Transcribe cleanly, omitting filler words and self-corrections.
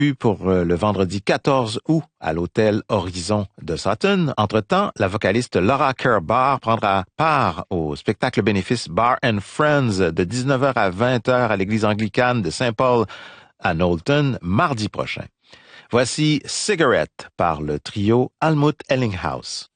pour le vendredi 14 août à l'hôtel Horizon de Sutton. Entre-temps, la vocaliste Laura Kerr-Barr prendra part au spectacle bénéfice Bar and Friends de 19h à 20h à l'église anglicane de Saint-Paul à Knowlton mardi prochain. Voici Cigarette par le trio Almut Ellinghaus.